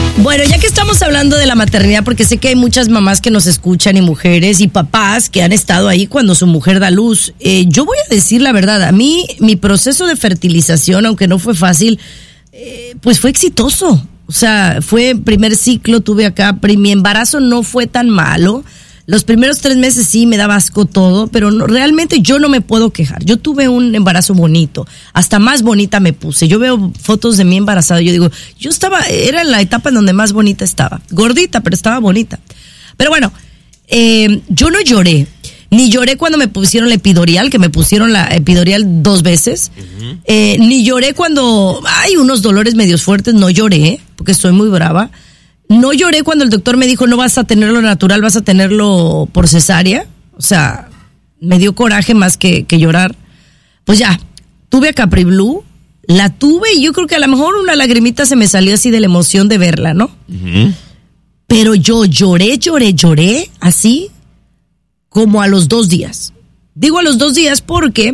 Bueno, ya que estamos hablando de la maternidad, porque sé que hay muchas mamás que nos escuchan y mujeres y papás que han estado ahí cuando su mujer da luz. Yo voy a decir la verdad, a mí mi proceso de fertilización, aunque no fue fácil, pues fue exitoso. O sea, fue primer ciclo, tuve acá, mi embarazo no fue tan malo. Los primeros 3 meses sí me daba asco todo, pero no, realmente yo no me puedo quejar. Yo tuve un embarazo bonito, hasta más bonita me puse. Yo veo fotos de mí embarazada y yo digo, era en la etapa en donde más bonita estaba. Gordita, pero estaba bonita. Pero bueno, yo no lloré. Ni lloré cuando me pusieron la epidural, que me pusieron la epidural 2 veces. Ni lloré cuando hay unos dolores medios fuertes, no lloré, porque estoy muy brava. No lloré cuando el doctor me dijo, no vas a tenerlo natural, vas a tenerlo por cesárea. O sea, me dio coraje más que llorar. Pues ya, tuve a Capri Blue, la tuve y yo creo que a lo mejor una lagrimita se me salió así de la emoción de verla, ¿no? Uh-huh. Pero yo lloré, así como a los 2 días. Digo a los 2 días porque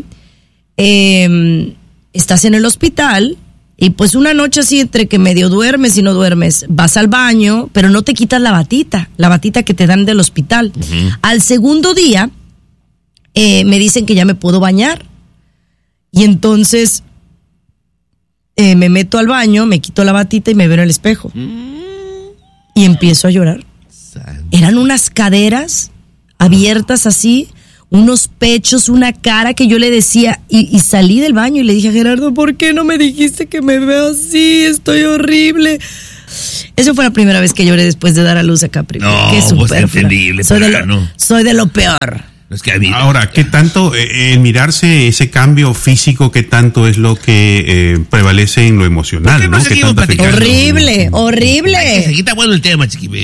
estás en el hospital. Y pues una noche así entre que medio duermes y no duermes, vas al baño, pero no te quitas la batita que te dan del hospital. Uh-huh. Al segundo día, me dicen que ya me puedo bañar. Y entonces, me meto al baño, me quito la batita y me veo en el espejo. Y empiezo a llorar. Eran unas caderas abiertas así, unos pechos, una cara que yo le decía, y salí del baño y le dije a Gerardo, ¿por qué no me dijiste que me veo así? Estoy horrible. Eso fue la primera vez que lloré después de dar a luz a Capri. No, qué pues entendible. Soy de lo peor. Es que ahora, ¿qué tanto en mirarse ese cambio físico, qué tanto es lo que prevalece en lo emocional, ¿no? Horrible. Se quita bueno el tema, chiqui.